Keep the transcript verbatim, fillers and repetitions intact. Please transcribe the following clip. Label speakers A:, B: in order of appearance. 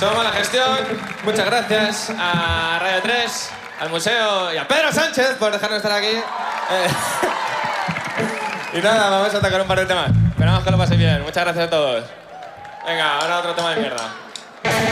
A: Somos Mala Gestión. Muchas gracias a Radio tres, al museo y a Pedro Sánchez por dejarnos estar aquí. Eh, y nada, vamos a tocar un par de temas. Esperamos que lo paséis bien. Muchas gracias a todos. Venga, ahora otro tema de mierda.